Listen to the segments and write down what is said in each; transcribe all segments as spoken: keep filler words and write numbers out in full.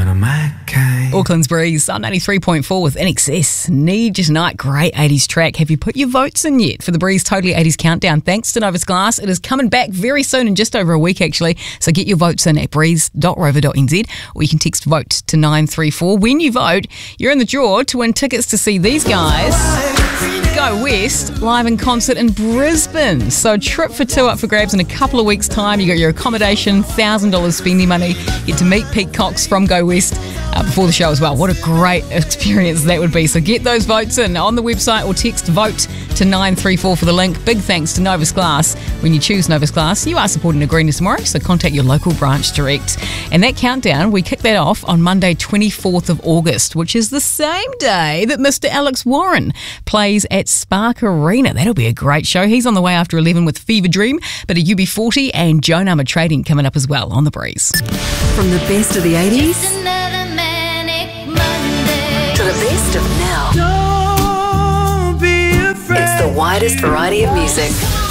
want a Mackay. Auckland's Breeze on ninety-three point four with In Excess. Need You Tonight, great eighties track. Have you put your votes in yet for the Breeze Totally eighties Countdown? Thanks to Novus Glass. It is coming back very soon, in just over a week actually. So get your votes in at breeze dot rover dot n z, or you can text vote to nine three four. When you vote, you're in the draw to win tickets to see these guys Go West live in concert in Brisbane. So a trip for two up for grabs in a couple of weeks' time. You got your accommodation, one thousand dollars spending money. Get to meet Pete Cox from Go West uh, before the show as well. What a great experience that would be. So get those votes in on the website or text vote to nine three four for the link. Big thanks to Novus Glass. When you choose Novus Glass, you are supporting a greener tomorrow, so contact your local branch direct. And that countdown, we kick that off on Monday twenty-fourth of August, which is the same day that Mister Alex Warren plays at Spark Arena. That'll be a great show. He's on the way after eleven with Fever Dream, but a U B forty and Joe Nama Trading coming up as well on The Breeze. From the best of the eighties to the best of now. Don't be afraid. It's the widest variety of music.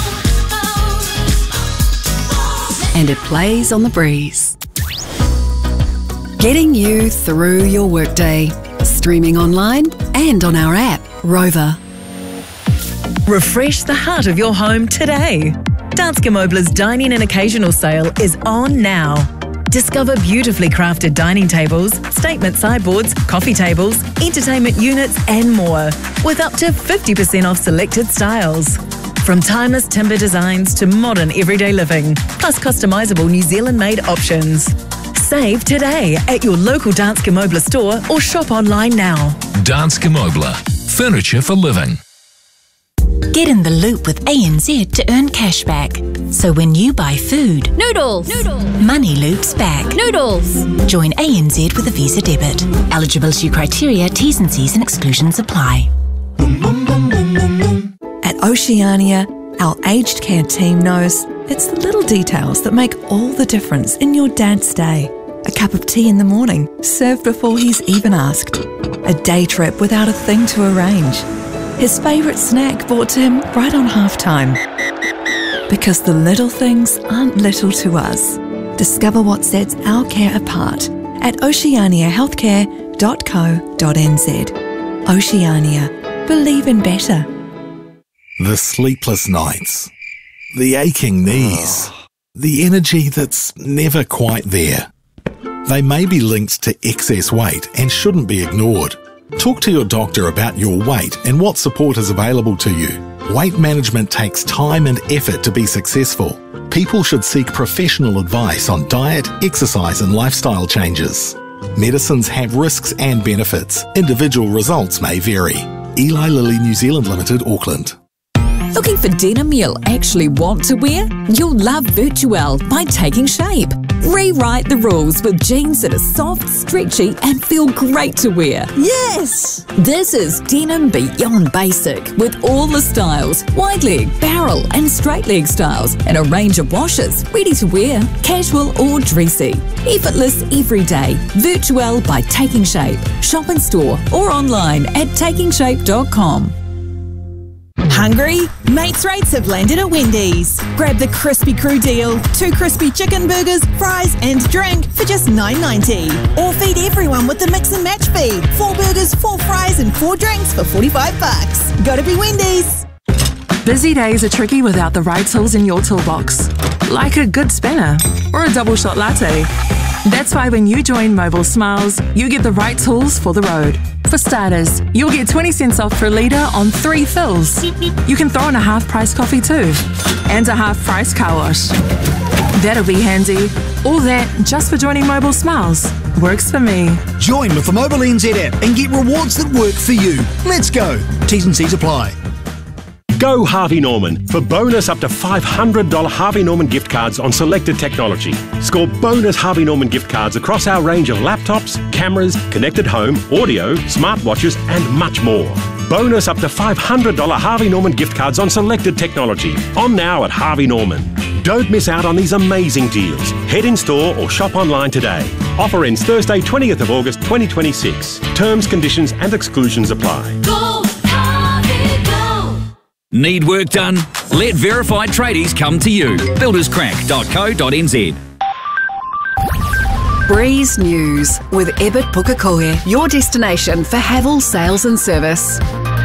And it plays on The Breeze. Getting you through your workday. Streaming online and on our app, Rover. Refresh the heart of your home today. Danske Møbler's Dining and Occasional Sale is on now. Discover beautifully crafted dining tables, statement sideboards, coffee tables, entertainment units and more, with up to fifty percent off selected styles. From timeless timber designs to modern everyday living, plus customisable New Zealand-made options. Save today at your local Danske Møbler store or shop online now. Danske Møbler. Furniture for living. Get in the loop with A N Z to earn cash back. So when you buy food, Noodles. Noodles. money loops back. Noodles. Join A N Z with a Visa debit. Eligibility criteria, T's and C's and exclusions apply. At Oceania, our aged care team knows it's the little details that make all the difference in your dad's day. A cup of tea in the morning, served before he's even asked. A day trip without a thing to arrange. His favourite snack brought to him right on halftime. Because the little things aren't little to us. Discover what sets our care apart at oceania healthcare dot co dot n z. Oceania. Believe in better. The sleepless nights. The aching knees. The energy that's never quite there. They may be linked to excess weight and shouldn't be ignored. Talk to your doctor about your weight and what support is available to you. Weight management takes time and effort to be successful. People should seek professional advice on diet, exercise and lifestyle changes. Medicines have risks and benefits. Individual results may vary. Eli Lilly New Zealand Limited, Auckland. Looking for denim you'll actually want to wear? You'll love Virtuelle by Taking Shape. Rewrite the rules with jeans that are soft, stretchy and feel great to wear. Yes! This is denim beyond basic with all the styles, wide leg, barrel and straight leg styles and a range of washes, ready to wear, casual or dressy. Effortless every day. Virtuelle by Taking Shape. Shop in store or online at taking shape dot com. Hungry? Mates Rates have landed at Wendy's. Grab the Crispy Crew deal. Two crispy chicken burgers, fries and drink for just nine ninety. Or feed everyone with the mix and match feed. Four burgers, four fries and four drinks for forty-five bucks. Gotta be Wendy's. Busy days are tricky without the right tools in your toolbox. Like a good spanner or a double shot latte. That's why when you join Mobile Smiles, you get the right tools for the road. For starters, you'll get twenty cents off per litre on three fills. You can throw in a half-price coffee too. And a half-price car wash. That'll be handy. All that just for joining Mobile Smiles. Works for me. Join with the Mobile N Z app and get rewards that work for you. Let's go. T's and C's apply. Go Harvey Norman for bonus up to five hundred dollars Harvey Norman gift cards on selected technology. Score bonus Harvey Norman gift cards across our range of laptops, cameras, connected home, audio, smartwatches and much more. Bonus up to five hundred dollars Harvey Norman gift cards on selected technology. On now at Harvey Norman. Don't miss out on these amazing deals. Head in store or shop online today. Offer ends Thursday twentieth of August twenty twenty-six. Terms, conditions and exclusions apply. Go Harvey, go! Need work done? Let verified tradies come to you. builders crack dot co dot n z. Breeze News with Ebert Pukekohe, your destination for Havel sales and service.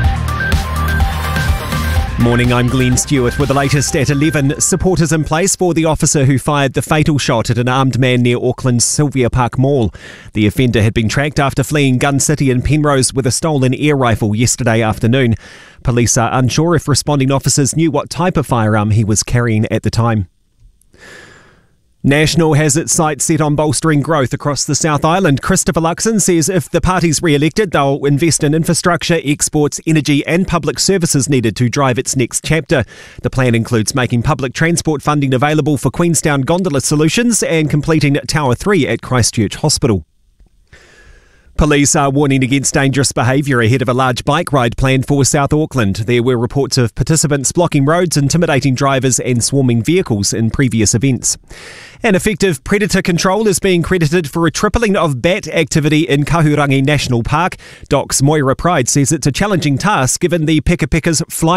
Morning, I'm Glenn Stewart with the latest at eleven. Supporters in place for the officer who fired the fatal shot at an armed man near Auckland's Sylvia Park Mall. The offender had been tracked after fleeing Gun City in Penrose with a stolen air rifle yesterday afternoon. Police are unsure if responding officers knew what type of firearm he was carrying at the time. National has its sights set on bolstering growth across the South Island. Christopher Luxon says if the party's re-elected, they'll invest in infrastructure, exports, energy and public services needed to drive its next chapter. The plan includes making public transport funding available for Queenstown Gondola Solutions and completing Tower three at Christchurch Hospital. Police are warning against dangerous behaviour ahead of a large bike ride planned for South Auckland. There were reports of participants blocking roads, intimidating drivers and swarming vehicles in previous events. And effective predator control is being credited for a tripling of bat activity in Kahurangi National Park. D O C's Moira Pride says it's a challenging task given the pekapeka's fly